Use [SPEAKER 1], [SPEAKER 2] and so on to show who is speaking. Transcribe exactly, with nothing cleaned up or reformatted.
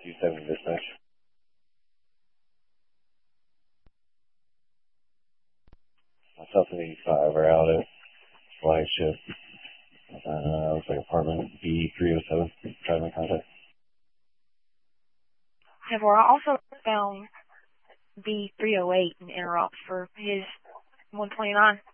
[SPEAKER 1] two seven dispatch. Myself and eighty-five are out at flagship. Uh, looks like apartment B three oh seven. Driving contact.
[SPEAKER 2] Have we also found B three oh eight in interrupts for his one twenty-nine?